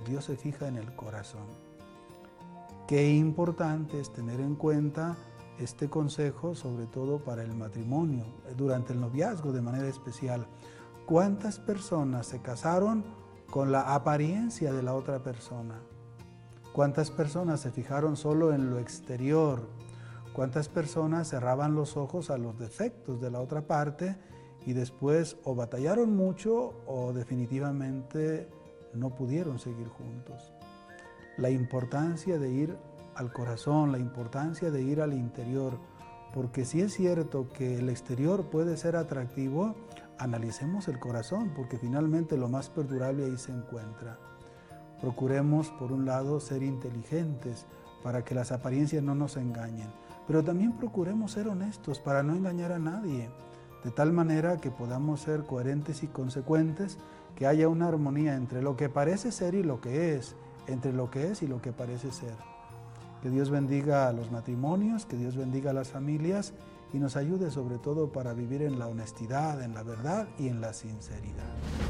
Dios se fija en el corazón. Qué importante es tener en cuenta este consejo, sobre todo para el matrimonio, durante el noviazgo de manera especial. ¿Cuántas personas se casaron con la apariencia de la otra persona? ¿Cuántas personas se fijaron solo en lo exterior? ¿Cuántas personas cerraban los ojos a los defectos de la otra parte y después o batallaron mucho o definitivamente no pudieron seguir juntos? La importancia de ir al corazón, la importancia de ir al interior, porque si es cierto que el exterior puede ser atractivo, analicemos el corazón, porque finalmente lo más perdurable ahí se encuentra. Procuremos, por un lado, ser inteligentes para que las apariencias no nos engañen, pero también procuremos ser honestos para no engañar a nadie, de tal manera que podamos ser coherentes y consecuentes, que haya una armonía entre lo que parece ser y lo que es, entre lo que es y lo que parece ser. Que Dios bendiga a los matrimonios, que Dios bendiga a las familias y nos ayude sobre todo para vivir en la honestidad, en la verdad y en la sinceridad.